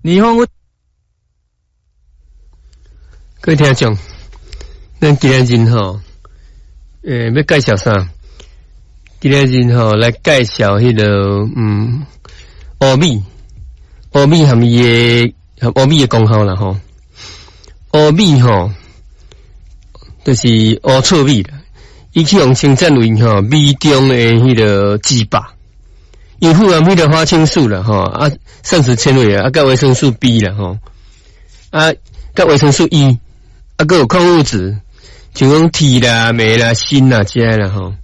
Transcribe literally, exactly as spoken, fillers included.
你好，我各位听众，咱今日人吼，诶、呃，要介绍啥？今日人吼来介绍迄、那个嗯，乌米，乌米含伊诶，乌米诶功效啦吼。乌米吼，就是乌糙米啦，伊去用生产为吼米中诶迄个鸡巴。伊富含迄个花青素啦吼，啊，膳食纤维啊，啊，甲维生素 B 啦吼，啊，甲维生素 E， 啊，佮有矿物质，像讲铁啦、镁啦、锌啦这些啦吼。